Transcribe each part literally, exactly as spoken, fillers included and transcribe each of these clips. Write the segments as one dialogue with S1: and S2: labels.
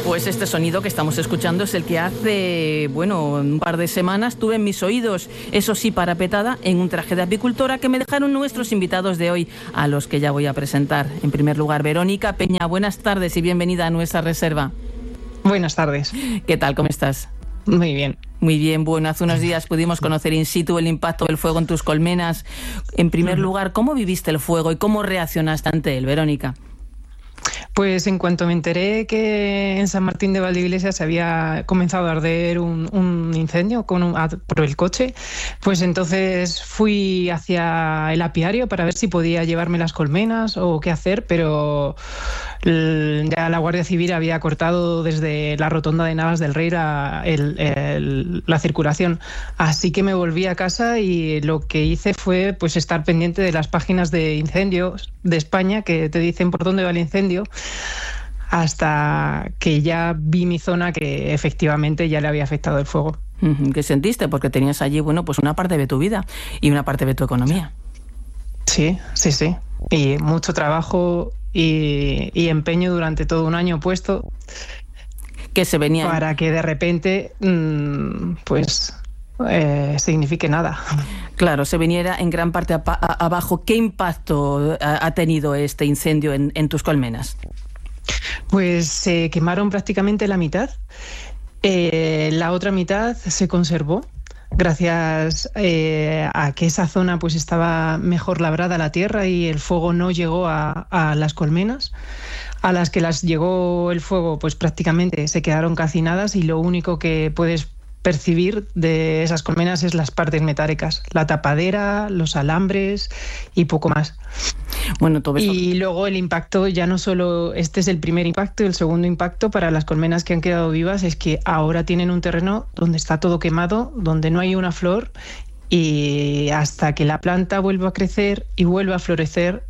S1: Pues este sonido que estamos escuchando es el que hace, bueno, un par de semanas tuve en mis oídos, eso sí, parapetada en un traje de apicultora que me dejaron nuestros invitados de hoy, a los que ya voy a presentar. En primer lugar, Verónica Peña, buenas tardes y bienvenida a nuestra reserva.
S2: Buenas tardes.
S1: ¿Qué tal? ¿Cómo estás?
S2: Muy bien.
S1: Muy bien, bueno, hace unos días pudimos conocer in situ el impacto del fuego en tus colmenas. En primer lugar, ¿cómo viviste el fuego y cómo reaccionaste ante él, Verónica?
S2: Pues en cuanto me enteré que en San Martín de Valdeiglesias se había comenzado a arder un, un incendio con un, a, por el coche, pues entonces fui hacia el apiario para ver si podía llevarme las colmenas o qué hacer, pero ya la Guardia Civil había cortado desde la rotonda de Navas del Rey la, el, el, la circulación. Así que me volví a casa y lo que hice fue pues estar pendiente de las páginas de incendios de España que te dicen por dónde va el incendio, hasta que ya vi mi zona que efectivamente ya le había afectado el fuego.
S1: ¿Qué sentiste? Porque tenías allí, bueno, pues una parte de tu vida y una parte de tu economía.
S2: Sí, sí, sí. Y mucho trabajo y, y empeño durante todo un año puesto.
S1: Que se venía
S2: para que de repente, mmm, pues... Eh, signifique nada.
S1: Claro, se viniera en gran parte a, a, abajo. ¿Qué impacto ha, ha tenido este incendio en, en tus colmenas?
S2: Pues se quemaron prácticamente la mitad. Eh, la otra mitad se conservó gracias eh, a que esa zona pues estaba mejor labrada la tierra y el fuego no llegó a, a las colmenas. A las que las llegó el fuego pues prácticamente se quedaron calcinadas y lo único que puedes percibir de esas colmenas es las partes metálicas, la tapadera, los alambres y poco más.
S1: Bueno, todo eso...
S2: Y luego el impacto, ya no solo este es el primer impacto, el segundo impacto para las colmenas que han quedado vivas es que ahora tienen un terreno donde está todo quemado, donde no hay una flor y hasta que la planta vuelva a crecer y vuelva a florecer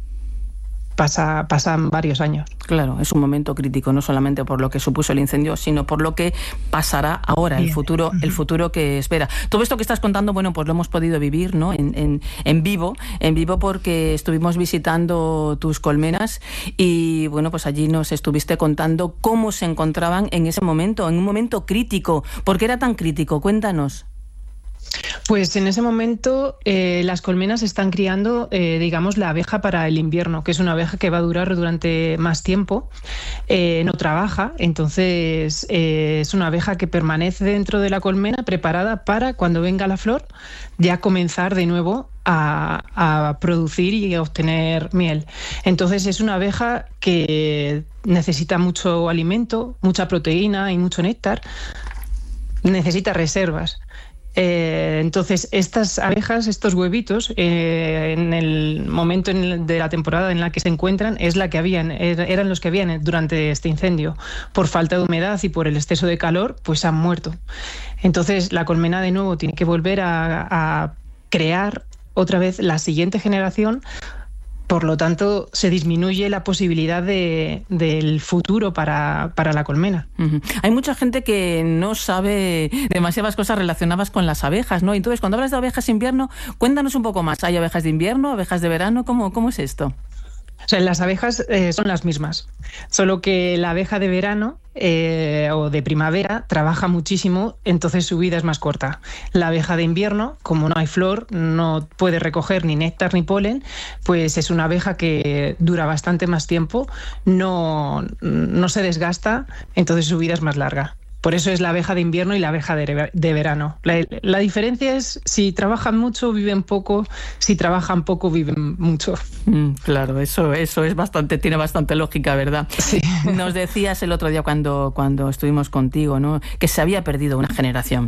S2: Pasa, pasan varios años.
S1: Claro, es un momento crítico, no solamente por lo que supuso el incendio, sino por lo que pasará ahora, el futuro, el futuro que espera. Todo esto que estás contando, bueno, pues lo hemos podido vivir, ¿no? En, en, en vivo, en vivo porque estuvimos visitando tus colmenas y, bueno, pues allí nos estuviste contando cómo se encontraban en ese momento, en un momento crítico. ¿Por qué era tan crítico? Cuéntanos.
S2: Pues en ese momento eh, las colmenas están criando, eh, digamos, la abeja para el invierno, que es una abeja que va a durar durante más tiempo, eh, no trabaja, entonces eh, es una abeja que permanece dentro de la colmena preparada para cuando venga la flor ya comenzar de nuevo a, a producir y a obtener miel. Entonces es una abeja que necesita mucho alimento, mucha proteína y mucho néctar, necesita reservas. Eh, entonces, estas abejas, estos huevitos, eh, en el momento en el, de la temporada en la que se encuentran, es la que habían, eran los que habían durante este incendio. Por falta de humedad y por el exceso de calor, pues han muerto. Entonces, la colmena de nuevo tiene que volver a, a crear otra vez la siguiente generación. Por lo tanto, se disminuye la posibilidad de, del futuro para, para la colmena.
S1: Uh-huh. Hay mucha gente que no sabe demasiadas cosas relacionadas con las abejas, ¿no? Entonces, cuando hablas de abejas de invierno, cuéntanos un poco más. ¿Hay abejas de invierno, abejas de verano? ¿Cómo, cómo es esto?
S2: O sea, las abejas eh, son las mismas, solo que la abeja de verano eh, o de primavera trabaja muchísimo, entonces su vida es más corta. La abeja de invierno, como no hay flor, no puede recoger ni néctar ni polen, pues es una abeja que dura bastante más tiempo, no, no se desgasta, entonces su vida es más larga. Por eso es la abeja de invierno y la abeja de, de verano. La, la diferencia es si trabajan mucho, viven poco, si trabajan poco, viven mucho.
S1: Mm, claro, eso, eso es bastante, tiene bastante lógica, ¿verdad?
S2: Sí.
S1: Nos decías el otro día cuando, cuando estuvimos contigo, ¿no?, que se había perdido una generación.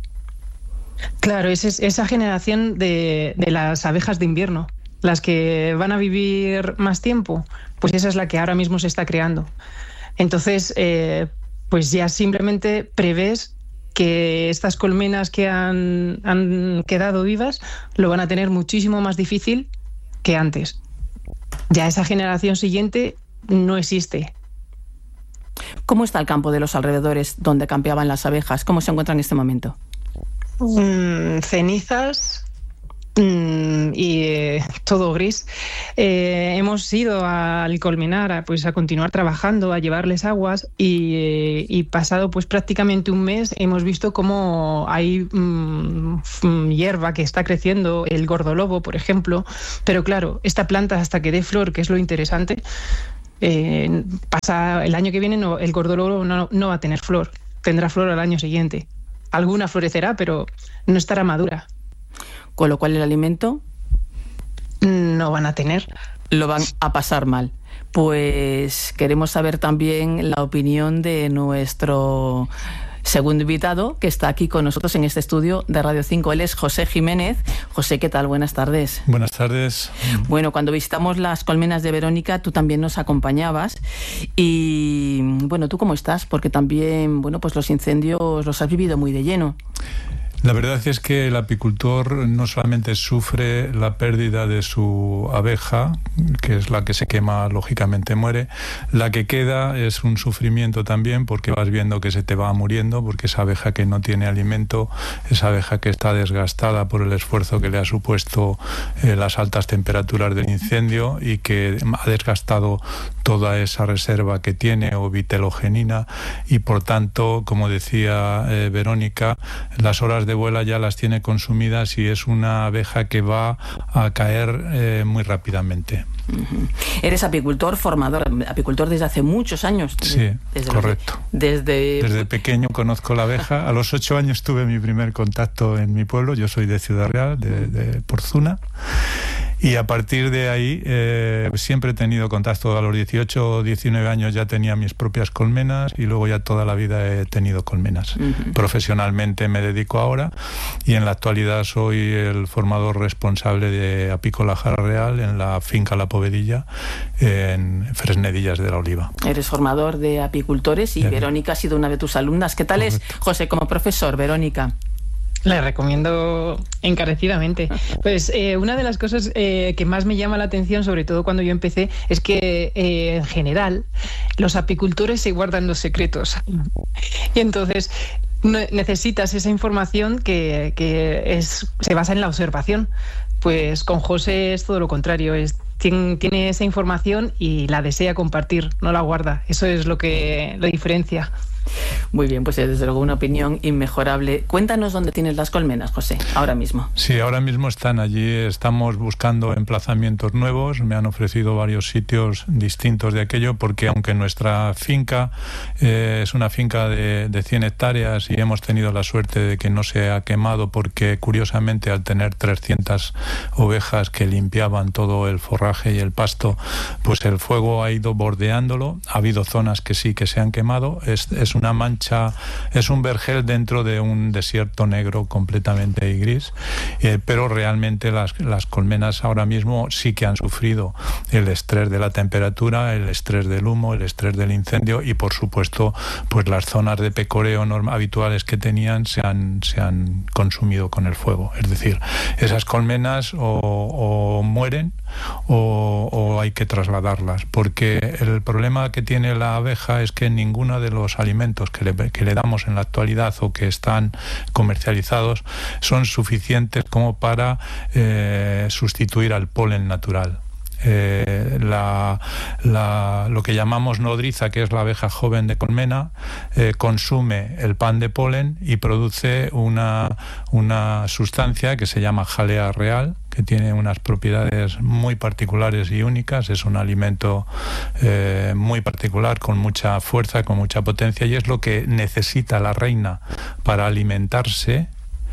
S2: Claro, es, es esa generación de, de las abejas de invierno, las que van a vivir más tiempo, pues esa es la que ahora mismo se está creando. Entonces, eh, pues ya simplemente prevés que estas colmenas que han, han quedado vivas lo van a tener muchísimo más difícil que antes. Ya esa generación siguiente no existe.
S1: ¿Cómo está el campo de los alrededores donde campeaban las abejas? ¿Cómo se encuentra en este momento?
S2: Mm, cenizas y eh, todo gris. Eh, hemos ido al colmenar a, pues, a continuar trabajando, a llevarles aguas y, eh, y pasado pues prácticamente un mes hemos visto cómo hay mmm, hierba que está creciendo, el gordolobo, por ejemplo, pero claro, esta planta hasta que dé flor, que es lo interesante, eh, pasa el año que viene no, el gordolobo no, no va a tener flor, tendrá flor al año siguiente. Alguna florecerá, pero no estará madura.
S1: Con lo cual el alimento
S2: no van a tener.
S1: Lo van a pasar mal. Pues queremos saber también la opinión de nuestro segundo invitado que está aquí con nosotros en este estudio de Radio cinco. Él es José Jiménez. José, ¿qué tal? Buenas tardes.
S3: Buenas tardes.
S1: Bueno, cuando visitamos las colmenas de Verónica, tú también nos acompañabas. Y bueno, ¿tú cómo estás? Porque también, bueno, pues los incendios los has vivido muy de lleno.
S3: La verdad es que el apicultor no solamente sufre la pérdida de su abeja, que es la que se quema, lógicamente muere, la que queda es un sufrimiento también porque vas viendo que se te va muriendo, porque esa abeja que no tiene alimento, esa abeja que está desgastada por el esfuerzo que le ha supuesto eh, las altas temperaturas del incendio y que ha desgastado toda esa reserva que tiene o vitelogenina y por tanto, como decía eh, Verónica, las horas de vuela ya las tiene consumidas y es una abeja que va a caer eh, muy rápidamente.
S1: Uh-huh. Eres apicultor, formador, apicultor desde hace muchos años.
S3: Sí,
S1: desde
S3: correcto.
S1: Desde...
S3: desde pequeño conozco la abeja. A los ocho años tuve mi primer contacto en mi pueblo. Yo soy de Ciudad Real, de, de Porzuna. Y a partir de ahí eh, siempre he tenido contacto. A los dieciocho o diecinueve años ya tenía mis propias colmenas y luego ya toda la vida he tenido colmenas. Uh-huh. Profesionalmente me dedico ahora y en la actualidad soy el formador responsable de Apícola Jara Real en la finca La Povedilla, en Fresnedillas de la Oliva.
S1: Eres formador de apicultores y ya. Verónica ha sido una de tus alumnas. ¿Qué tal Correcto. Es, José, como profesor, Verónica?
S2: Le recomiendo encarecidamente. Pues eh, una de las cosas eh, que más me llama la atención, sobre todo cuando yo empecé, es que eh, en general los apicultores se guardan los secretos. Y entonces no, necesitas esa información que, que es, se basa en la observación. Pues con José es todo lo contrario, es, tiene, tiene esa información y la desea compartir, no la guarda. Eso es lo que lo diferencia.
S1: Muy bien, pues desde luego una opinión inmejorable. Cuéntanos dónde tienes las colmenas, José, ahora mismo.
S3: Sí, ahora mismo están allí, estamos buscando emplazamientos nuevos, me han ofrecido varios sitios distintos de aquello, porque aunque nuestra finca eh, es una finca de, de cien hectáreas y hemos tenido la suerte de que no se ha quemado, porque curiosamente al tener trescientas ovejas que limpiaban todo el forraje y el pasto, pues el fuego ha ido bordeándolo, ha habido zonas que sí que se han quemado, es, es una mancha, es un vergel dentro de un desierto negro completamente gris, eh, pero realmente las, las colmenas ahora mismo sí que han sufrido el estrés de la temperatura, el estrés del humo, el estrés del incendio y por supuesto pues las zonas de pecoreo norma, habituales que tenían se han, se han consumido con el fuego. Es decir, esas colmenas o, o mueren o, o hay que trasladarlas, porque el problema que tiene la abeja es que ninguno de los alimentos que le, que le damos en la actualidad o que están comercializados son suficientes como para eh, sustituir al polen natural. Eh, la, la, lo que llamamos nodriza, que es la abeja joven de colmena, eh, consume el pan de polen y produce una, una sustancia que se llama jalea real, que tiene unas propiedades muy particulares y únicas. Es un alimento eh, muy particular, con mucha fuerza, con mucha potencia, y es lo que necesita la reina para alimentarse,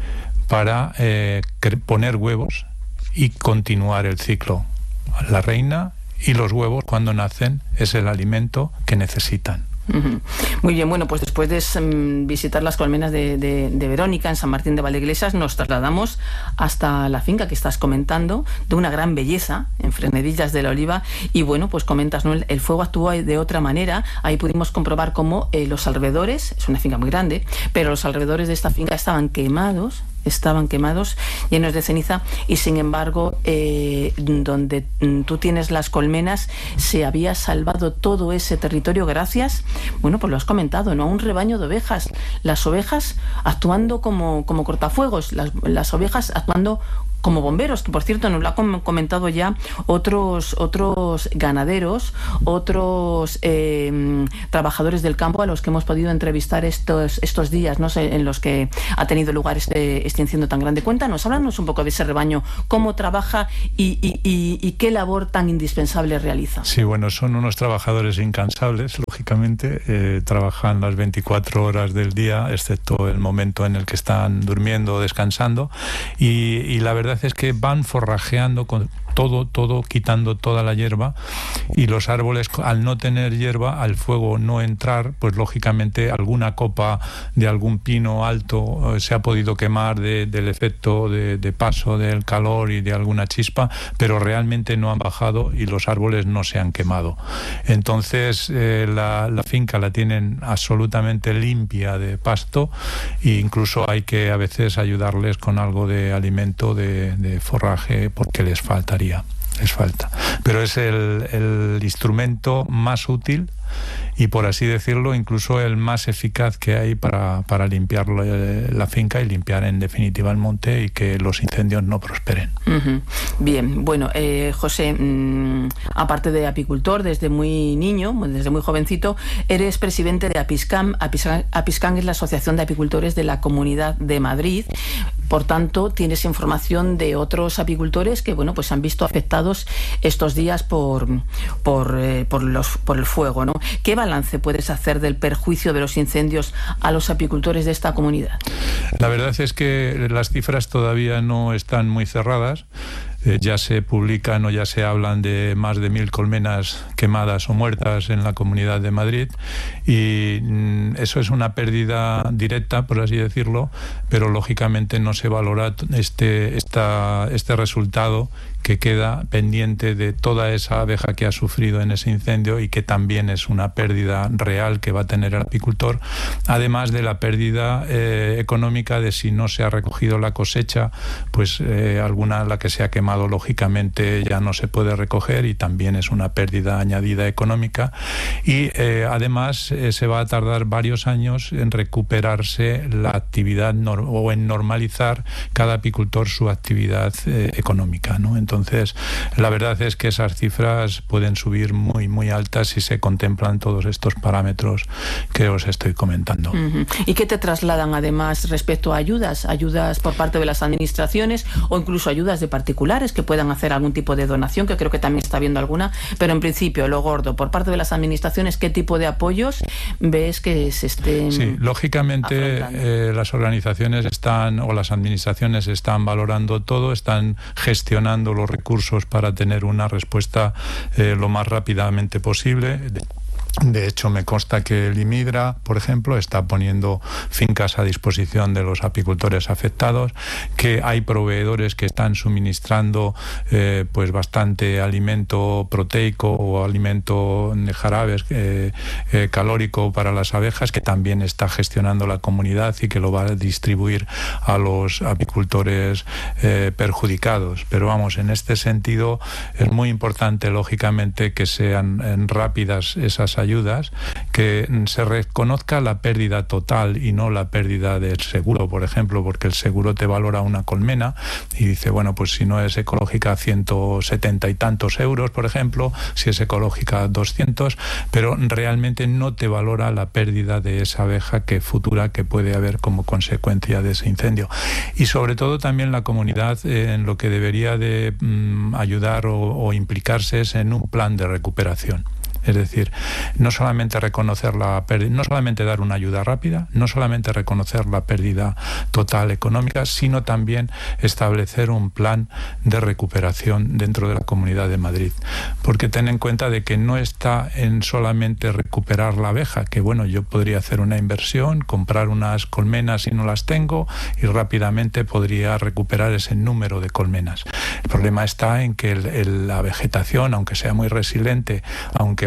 S3: para eh, poner huevos y continuar el ciclo. La reina y los huevos, cuando nacen, es el alimento que necesitan.
S1: Uh-huh. Muy bien, bueno, pues después de um, visitar las colmenas de, de, de Verónica en San Martín de Valdeiglesias, nos trasladamos hasta la finca que estás comentando, de una gran belleza, en Fresnedillas de la Oliva, y bueno, pues comentas, ¿no? El, el fuego actúa de otra manera. Ahí pudimos comprobar cómo eh, los alrededores, es una finca muy grande, pero los alrededores de esta finca estaban quemados, estaban quemados, llenos de ceniza, y sin embargo eh, donde tú tienes las colmenas se había salvado todo ese territorio gracias, bueno, pues lo has comentado, ¿no? A un rebaño de ovejas, las ovejas actuando como, como cortafuegos, las, las ovejas actuando como bomberos, que por cierto nos lo han comentado ya otros, otros ganaderos, otros eh, trabajadores del campo a los que hemos podido entrevistar estos, estos días, ¿no? En los que ha tenido lugar este, este incendio tan grande. Cuéntanos, háblanos un poco de ese rebaño, cómo trabaja y, y, y, y qué labor tan indispensable realiza.
S3: Sí, bueno, son unos trabajadores incansables, lógicamente, eh, trabajan las veinticuatro horas del día, excepto el momento en el que están durmiendo o descansando, y, y la verdad es que van forrajeando con todo, todo, quitando toda la hierba, y los árboles, al no tener hierba, al fuego no entrar, pues lógicamente alguna copa de algún pino alto eh, se ha podido quemar de, del efecto de, de paso del calor y de alguna chispa, pero realmente no han bajado y los árboles no se han quemado. Entonces eh, la, la finca la tienen absolutamente limpia de pasto, e incluso hay que a veces ayudarles con algo de alimento, de, de forraje, porque les faltaría. Les falta. Pero es el, el instrumento más útil y, por así decirlo, incluso el más eficaz que hay para, para limpiar la, la finca y limpiar en definitiva el monte y que los incendios no prosperen.
S1: Uh-huh. Bien, bueno, eh, José, mmm, aparte de apicultor, desde muy niño, desde muy jovencito, eres presidente de Apiscam. Apiscam, Apiscam es la Asociación de Apicultores de la Comunidad de Madrid. Por tanto, tienes información de otros apicultores que, bueno, pues han visto afectados estos días por, por, eh, por, los, por el fuego, ¿no? ¿Qué balance puedes hacer del perjuicio de los incendios a los apicultores de esta comunidad?
S3: La verdad es que las cifras todavía no están muy cerradas. Eh, ya se publican o ya se hablan de más de mil colmenas quemadas o muertas en la Comunidad de Madrid, y mm, eso es una pérdida directa, por así decirlo, pero lógicamente no se valora este, esta, este resultado que queda pendiente de toda esa abeja que ha sufrido en ese incendio y que también es una pérdida real que va a tener el apicultor, además de la pérdida eh, económica de si no se ha recogido la cosecha, pues eh, alguna, la que se ha quemado, lógicamente ya no se puede recoger y también es una pérdida añadida económica, y eh, además eh, se va a tardar varios años en recuperarse la actividad nor- o en normalizar cada apicultor su actividad eh, económica, ¿no? Entonces, la verdad es que esas cifras pueden subir muy, muy altas si se contemplan todos estos parámetros que os estoy comentando.
S1: Uh-huh. ¿Y qué te trasladan además respecto a ayudas? ¿Ayudas por parte de las administraciones o incluso ayudas de particulares que puedan hacer algún tipo de donación, que creo que también está habiendo alguna? Pero en principio, lo gordo, por parte de las administraciones, ¿qué tipo de apoyos ves que se estén
S3: Sí, lógicamente eh, las organizaciones están, o las administraciones están valorando todo, están gestionando los recursos para tener una respuesta eh, lo más rápidamente posible. De hecho, me consta que el IMIDRA, por ejemplo, está poniendo fincas a disposición de los apicultores afectados, que hay proveedores que están suministrando eh, pues bastante alimento proteico o alimento de jarabes eh, eh, calórico para las abejas, que también está gestionando la comunidad y que lo va a distribuir a los apicultores eh, perjudicados. Pero vamos, en este sentido es muy importante, lógicamente, que sean en rápidas esas ayudas, que se reconozca la pérdida total y no la pérdida del seguro, por ejemplo, porque el seguro te valora una colmena y dice, bueno, pues si no es ecológica ciento setenta y tantos euros, por ejemplo, si es ecológica doscientos, pero realmente no te valora la pérdida de esa abeja que futura que puede haber como consecuencia de ese incendio. Y sobre todo también la comunidad eh, en lo que debería de mm, ayudar o, o implicarse es en un plan de recuperación. Es decir, no solamente reconocer la pérdida, no solamente dar una ayuda rápida, no solamente reconocer la pérdida total económica, sino también establecer un plan de recuperación dentro de la Comunidad de Madrid. Porque ten en cuenta de que no está en solamente recuperar la abeja, que bueno, yo podría hacer una inversión, comprar unas colmenas si no las tengo y rápidamente podría recuperar ese número de colmenas. El problema está en que el, el, la vegetación, aunque sea muy resiliente, aunque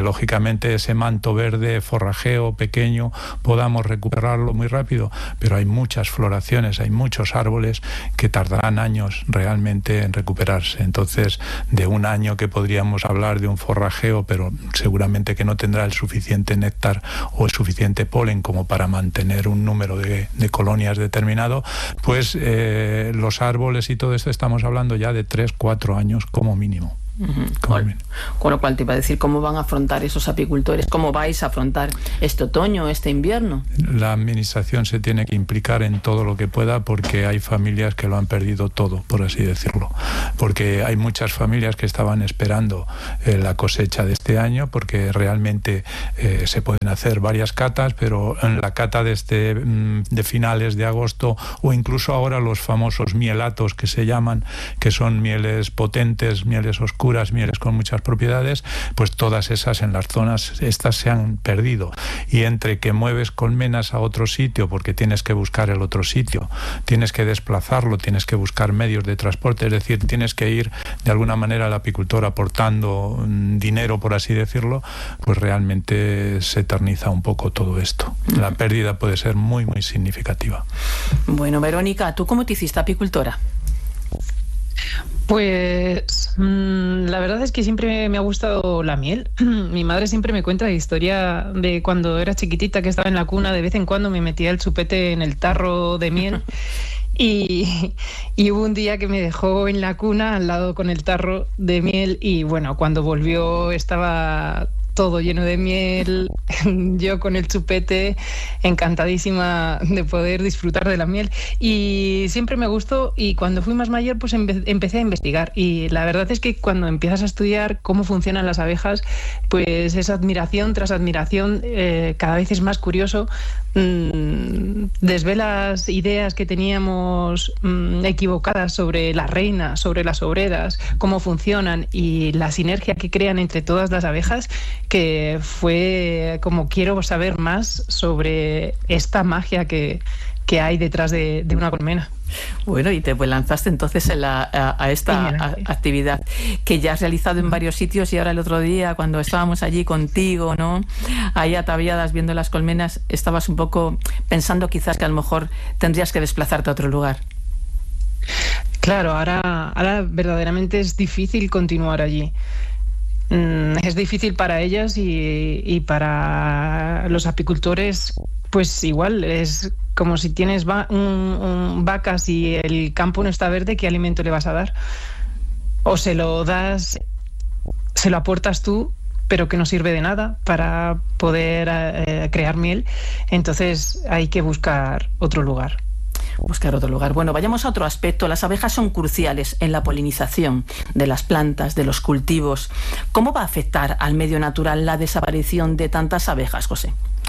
S3: lógicamente ese manto verde, forrajeo pequeño, podamos recuperarlo muy rápido, pero hay muchas floraciones, hay muchos árboles que tardarán años realmente en recuperarse. Entonces, de un año que podríamos hablar de un forrajeo, pero seguramente que no tendrá el suficiente néctar o el suficiente polen como para mantener un número de, de colonias determinado, pues eh, los árboles y todo esto estamos hablando ya de tres, cuatro años como mínimo.
S1: Uh-huh. Con, con lo cual te iba a decir, ¿cómo van a afrontar esos apicultores? ¿Cómo vais a afrontar este otoño, este invierno?
S3: La administración se tiene que implicar en todo lo que pueda, porque hay familias que lo han perdido todo, por así decirlo. Porque hay muchas familias que estaban esperando eh, la cosecha de este año, porque realmente eh, se pueden hacer varias catas, pero en la cata de, este, de finales de agosto, o incluso ahora los famosos mielatos que se llaman, que son mieles potentes, mieles oscuras, mieles con muchas propiedades, pues todas esas en las zonas estas se han perdido. Y entre que mueves colmenas a otro sitio porque tienes que buscar el otro sitio, tienes que desplazarlo, tienes que buscar medios de transporte, es decir, tienes que ir de alguna manera al apicultor aportando dinero, por así decirlo, pues realmente se eterniza un poco todo esto. La pérdida puede ser muy, muy significativa.
S1: Bueno, Verónica, ¿tú cómo te hiciste apicultora?
S2: Pues mmm, la verdad es que siempre me ha gustado la miel. Mi madre siempre me cuenta la historia de cuando era chiquitita, que estaba en la cuna, de vez en cuando me metía el chupete en el tarro de miel y, y hubo un día que me dejó en la cuna al lado con el tarro de miel y bueno, cuando volvió estaba todo lleno de miel, yo con el chupete, encantadísima de poder disfrutar de la miel. Y siempre me gustó, y cuando fui más mayor pues empe- empecé a investigar. Y la verdad es que cuando empiezas a estudiar cómo funcionan las abejas, pues es admiración tras admiración, eh, cada vez es más curioso. Mm, desvelas ideas que teníamos mm, equivocadas sobre la reina, sobre las obreras, cómo funcionan y la sinergia que crean entre todas las abejas, que fue como quiero saber más sobre esta magia que, que hay detrás de, de una colmena.
S1: Bueno, y te pues lanzaste entonces en la, a, a esta a, actividad que ya has realizado en varios sitios, y ahora el otro día cuando estábamos allí contigo, ¿no?, ahí ataviadas viendo las colmenas, estabas un poco pensando quizás que a lo mejor tendrías que desplazarte a otro lugar.
S2: Claro, ahora, ahora verdaderamente es difícil continuar allí. Es difícil para ellas y, y para los apicultores, pues igual, es como si tienes va, un, un, vacas y el campo no está verde, ¿qué alimento le vas a dar? O se lo das, se lo aportas tú, pero que no sirve de nada para poder eh, crear miel. Entonces hay que buscar otro lugar.
S1: Buscar otro lugar. Bueno, vayamos a otro aspecto. Las abejas son cruciales en la polinización de las plantas, de los cultivos. ¿Cómo va a afectar al medio natural la desaparición de tantas abejas, José?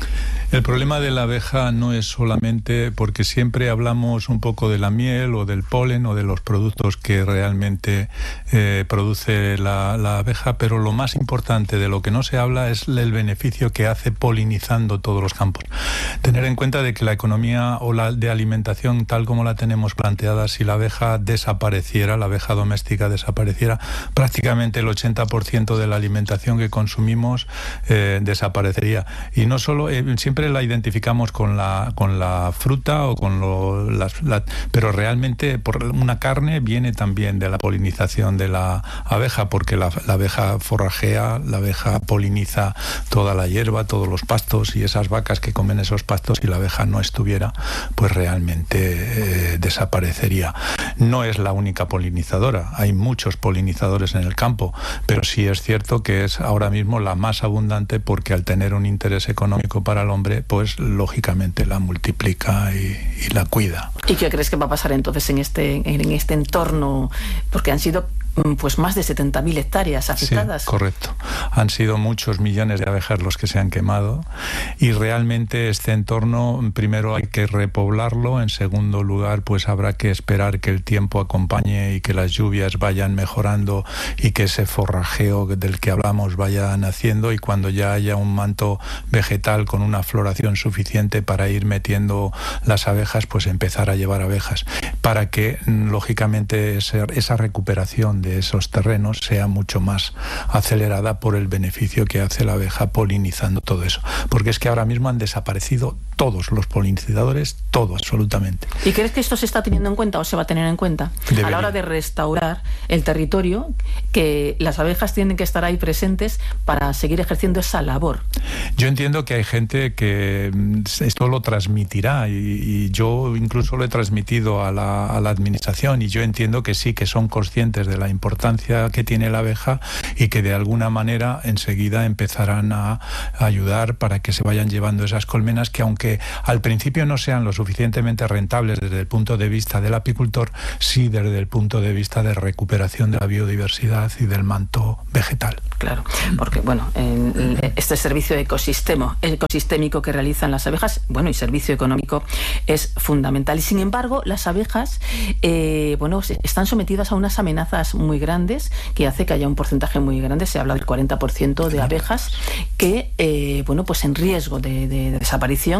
S3: El problema de la abeja no es solamente porque siempre hablamos un poco de la miel o del polen o de los productos que realmente eh, produce la, la abeja, pero lo más importante de lo que no se habla es el beneficio que hace polinizando todos los campos. Tener en cuenta de que la economía o la de alimentación tal como la tenemos planteada, si la abeja desapareciera, la abeja doméstica desapareciera, prácticamente el ochenta por ciento de la alimentación que consumimos eh, desaparecería. Y no solo, eh, siempre la identificamos con la con la fruta o con lo, las, la, pero realmente por una carne viene también de la polinización de la abeja, porque la, la abeja forrajea, la abeja poliniza toda la hierba, todos los pastos, y esas vacas que comen esos pastos, si la abeja no estuviera, pues realmente eh, desaparecería. No es la única polinizadora, hay muchos polinizadores en el campo, pero sí es cierto que es ahora mismo la más abundante, porque al tener un interés económico para el hombre, pues lógicamente la multiplica y, y la cuida.
S1: ¿Y qué crees que va a pasar entonces en este, en este entorno? Porque han sido pues más de setenta mil hectáreas afectadas.
S3: Sí, correcto. Han sido muchos millones de abejas los que se han quemado, y realmente este entorno, primero hay que repoblarlo, en segundo lugar pues habrá que esperar que el tiempo acompañe y que las lluvias vayan mejorando y que ese forrajeo del que hablamos vaya naciendo, y cuando ya haya un manto vegetal con una floración suficiente para ir metiendo las abejas, pues empezar a llevar abejas, para que lógicamente esa, esa recuperación de esos terrenos sea mucho más acelerada por el beneficio que hace la abeja polinizando todo eso. Porque es que ahora mismo han desaparecido todos los polinizadores, todo, absolutamente.
S1: ¿Y crees que esto se está teniendo en cuenta o se va a tener en cuenta Debería. a la hora de restaurar el territorio, que las abejas tienen que estar ahí presentes para seguir ejerciendo esa labor?
S3: Yo entiendo que hay gente que esto lo transmitirá y, y yo incluso lo he transmitido a la, a la administración, y yo entiendo que sí, que son conscientes de la importancia que tiene la abeja y que de alguna manera enseguida empezarán a, a ayudar para que se vayan llevando esas colmenas, que aunque al principio no sean lo suficientemente rentables desde el punto de vista del apicultor, sí desde el punto de vista de recuperación de la biodiversidad y del manto vegetal.
S1: Claro, porque bueno, en este servicio de ecosistema, ecosistémico que realizan las abejas, bueno, y servicio económico, es fundamental. Y sin embargo, las abejas, eh, bueno, están sometidas a unas amenazas muy grandes que hace que haya un porcentaje muy grande, se habla del cuarenta por ciento de abejas que, eh, bueno, pues en riesgo de, de, de desaparición